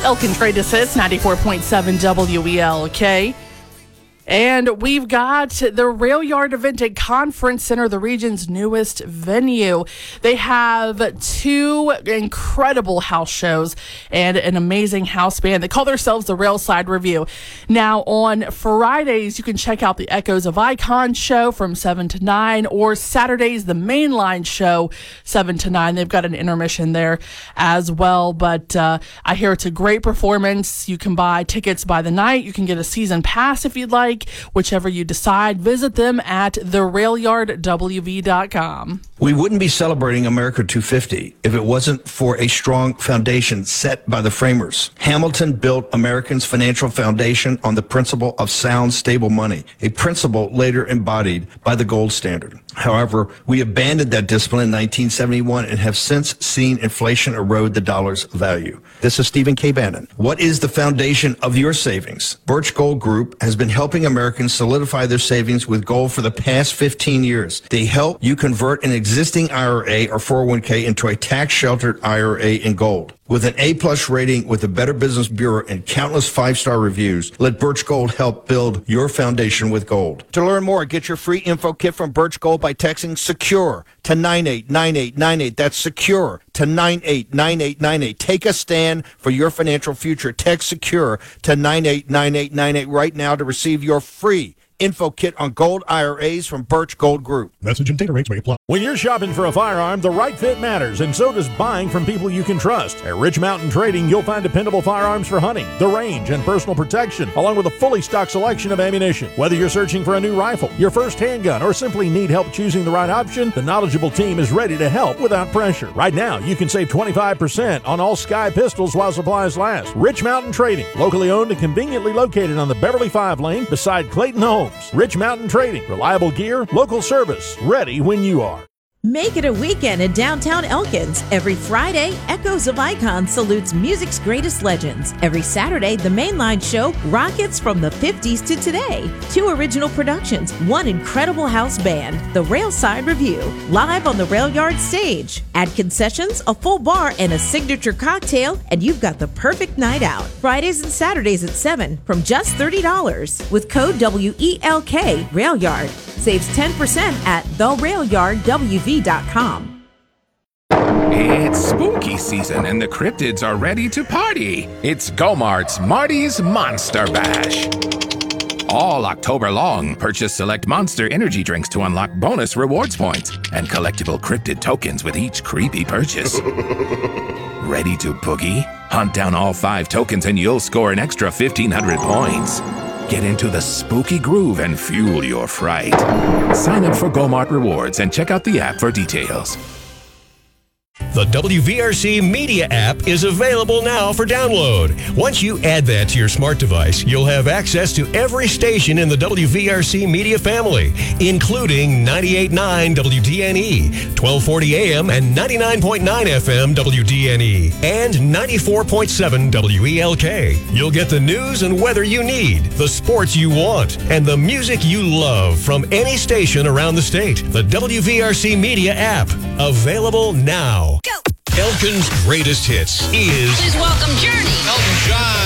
Elkin Trade Assist, 94.7 WELK. And we've got the Rail Yard Event and Conference Center, the region's newest venue. They have two incredible house shows and an amazing house band. They call themselves the Railside Review. Now, on Fridays, you can check out the Echoes of Icon show from 7 to 9, or Saturdays, the Mainline show, 7 to 9. They've got an intermission there as well. But I hear it's a great performance. You can buy tickets by the night. You can get a season pass if you'd like. Whichever you decide, visit them at therailyardwv.com. We wouldn't be celebrating America 250 if it wasn't for a strong foundation set by the framers. Hamilton built Americans' financial foundation on the principle of sound, stable money, a principle later embodied by the gold standard. However, we abandoned that discipline in 1971 and have since seen inflation erode the dollar's value. This is Stephen K. Bannon. What is the foundation of your savings? Birch Gold Group has been helping Americans solidify their savings with gold for the past 15 years. They help you convert an existing IRA or 401k into a tax-sheltered IRA in gold. With an A-plus rating with the Better Business Bureau and countless 5-star reviews, let Birch Gold help build your foundation with gold. To learn more, get your free info kit from Birch Gold by texting SECURE to 989898. That's SECURE to 989898. Take a stand for your financial future. Text SECURE to 989898 right now to receive your free info kit on gold IRAs from Birch Gold Group. Message and data rates may apply. When you're shopping for a firearm, the right fit matters, and so does buying from people you can trust. At Rich Mountain Trading, you'll find dependable firearms for hunting, the range, and personal protection, along with a fully stocked selection of ammunition. Whether you're searching for a new rifle, your first handgun, or simply need help choosing the right option, the knowledgeable team is ready to help without pressure. Right now, you can save 25% on all Sky pistols while supplies last. Rich Mountain Trading, locally owned and conveniently located on the Beverly 5 lane beside Clayton Homes. Rich Mountain Trading, reliable gear, local service, ready when you are. Make it a weekend in downtown Elkins. Every Friday, Echoes of Icon salutes music's greatest legends. Every Saturday, the Mainline show rockets from the 50s to today. 2 original productions, 1 incredible house band, the Railside Review, live on the Rail Yard stage. Add concessions, a full bar, and a signature cocktail, and you've got the perfect night out. Fridays and Saturdays at 7 from just $30. With code WELK, Rail Yard. Saves 10% at therailyardwv.com. It's spooky season and the cryptids are ready to party. It's Go-Mart's Marty's Monster Bash. All October long, purchase select Monster energy drinks to unlock bonus rewards points and collectible cryptid tokens with each creepy purchase. Ready to boogie? Hunt down all 5 tokens and you'll score an extra 1,500 points. Get into the spooky groove and fuel your fright. Sign up for Go-Mart Rewards and check out the app for details. The WVRC Media app is available now for download. Once you add that to your smart device, you'll have access to every station in the WVRC Media family, including 98.9 WDNE, 1240 AM and 99.9 FM WDNE, and 94.7 WELK. You'll get the news and weather you need, the sports you want, and the music you love from any station around the state. The WVRC Media app, available now. Go. Elkin's greatest hits is... Please welcome Journey. Elton John.